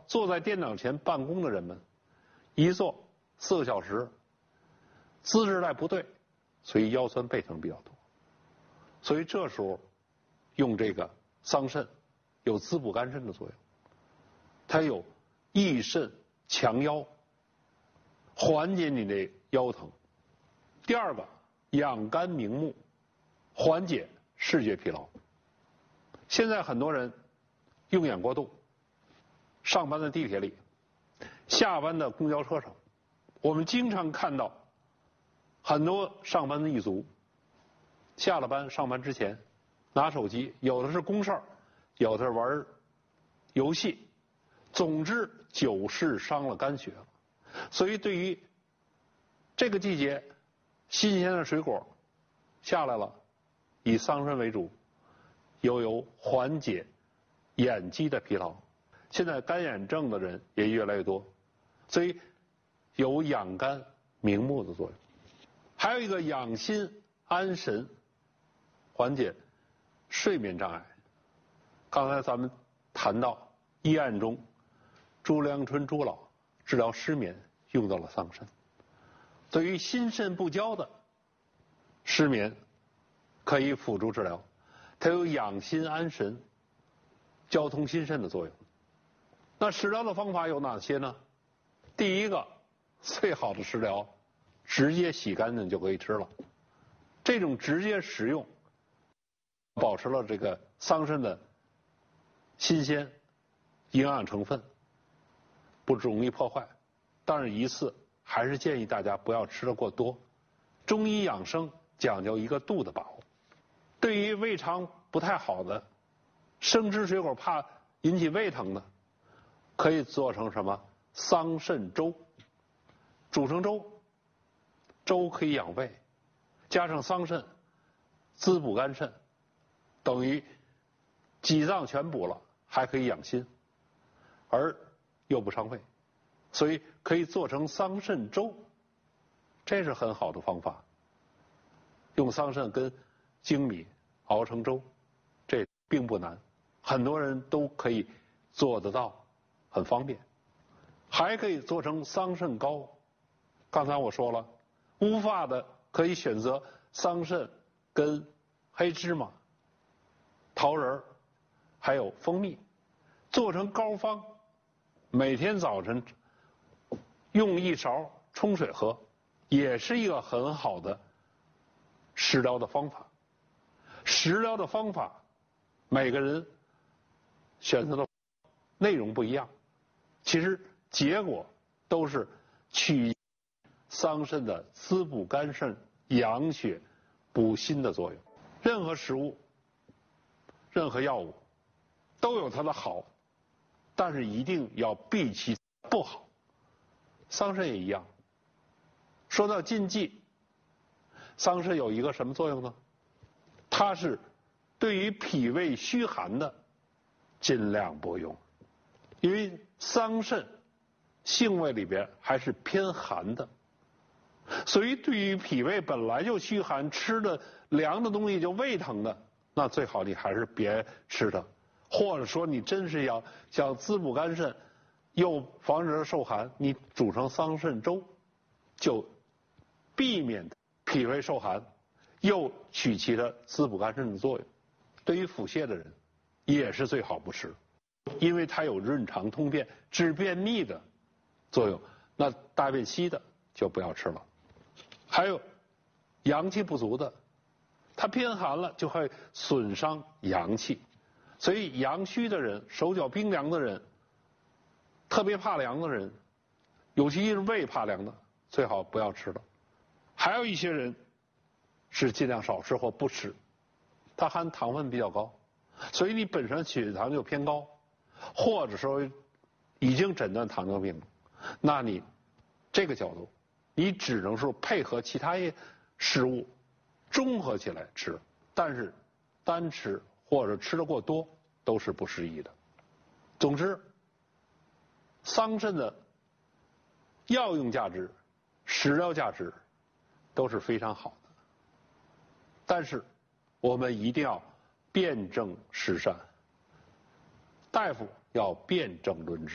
坐在电脑前办公的人们，一坐4个小时，姿势带不对，所以腰酸背疼比较多。所以这时候用这个桑葚，有滋补肝肾的作用，它有益肾强腰，缓解你的腰疼。第二个，养肝明目，缓解视觉疲劳。现在很多人用眼过度，上班的地铁里，下班的公交车上，我们经常看到很多上班的一族，下了班上班之前拿手机，有的是公事儿，有的是玩游戏，总之久视伤了肝血。所以对于这个季节新鲜的水果下来了，以桑葚为主，又有缓解眼肌的疲劳。现在干眼症的人也越来越多，所以有养肝明目的作用。还有一个养心安神，缓解睡眠障碍。刚才咱们谈到医案中，朱良春朱老治疗失眠用到了桑葚。对于心肾不交的失眠，可以辅助治疗，它有养心安神、交通心肾的作用。那食疗的方法有哪些呢？第一个，最好的食疗，直接洗干净就可以吃了。这种直接食用，保持了这个桑葚的新鲜、营养成分，不容易破坏。但是一次还是建议大家不要吃得过多。中医养生讲究一个度的把握。对于胃肠不太好的，生吃水果怕引起胃疼的，可以做成什么桑葚粥，煮成粥，粥可以养胃，加上桑葚滋补肝肾，等于几脏全补了，还可以养心，而又不伤胃，所以可以做成桑葚粥，这是很好的方法。用桑葚跟粳米熬成粥，这并不难，很多人都可以做得到，很方便。还可以做成桑葚糕，刚才我说了，乌发的可以选择桑葚跟黑芝麻、桃仁还有蜂蜜，做成膏方，每天早晨用1勺冲水喝，也是一个很好的食疗的方法。食疗的方法，每个人选择的内容不一样，其实结果都是取桑葚的滋补肝肾、养血、补心的作用。任何食物、任何药物都有它的好，但是一定要避其不好。桑葚也一样。说到禁忌，桑葚有一个什么作用呢？它是对于脾胃虚寒的尽量不用，因为桑葚性味里边还是偏寒的，所以对于脾胃本来就虚寒，吃的凉的东西就胃疼的，那最好你还是别吃它。或者说你真是想滋补肝肾，又防止它受寒，你煮成桑葚粥，就避免脾胃受寒，又取其的滋补肝肾的作用。对于腹泻的人，也是最好不吃，因为它有润肠通便、治便秘的作用。那大便稀的就不要吃了。还有阳气不足的，它偏寒了就会损伤阳气，所以阳虚的人、手脚冰凉的人、特别怕凉的人，尤其是胃怕凉的，最好不要吃了。还有一些人是尽量少吃或不吃，它含糖分比较高，所以你本身血糖就偏高，或者说已经诊断糖尿病了，那你这个角度，你只能说配合其他食物综合起来吃，但是单吃或者吃得过多都是不适宜的。总之，桑葚的药用价值、食疗价值都是非常好的，但是我们一定要辨证施善，大夫要辨证论治。